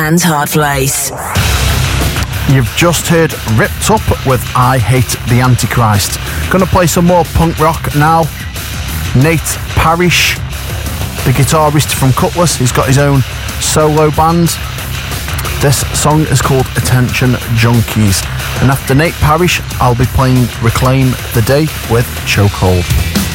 and Hard Place. You've just heard Ripped Up with I Hate the Antichrist. Gonna play some more punk rock now. Nate Parrish, the guitarist from Cutlass, he's got his own solo band. This song is called Attention Junkies. And after Nate Parrish, I'll be playing Reclaim the Day with Chokehold.